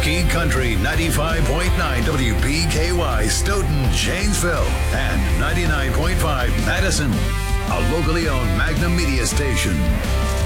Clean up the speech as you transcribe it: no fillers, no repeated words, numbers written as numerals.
Talkie Country 95.9 WPKY Stoughton, Janesville, and 99.5 Madison, a locally owned Magnum media station.